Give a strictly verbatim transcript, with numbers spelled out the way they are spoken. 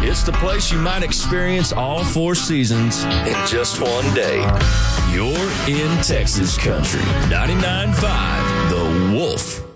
It's the place you might experience all four seasons in just one day. You're in Texas country. ninety-nine point five The Wolf.